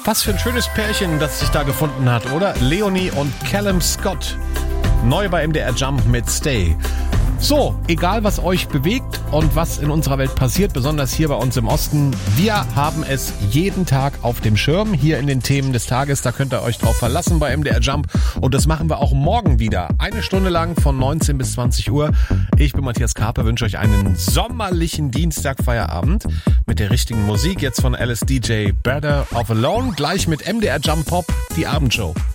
Was für ein schönes Pärchen, das sich da gefunden hat, oder? Leonie und Callum Scott. Neu bei MDR Jump mit Stay. So, egal was euch bewegt und was in unserer Welt passiert, besonders hier bei uns im Osten, wir haben es jeden Tag auf dem Schirm, hier in den Themen des Tages, da könnt ihr euch drauf verlassen bei MDR Jump und das machen wir auch morgen wieder, 1 Stunde lang von 19 bis 20 Uhr. Ich bin Matthias Karpe, wünsche euch einen sommerlichen Dienstagfeierabend mit der richtigen Musik, jetzt von Alice DJ Better Off Alone, gleich mit MDR Jump Pop, die Abendshow.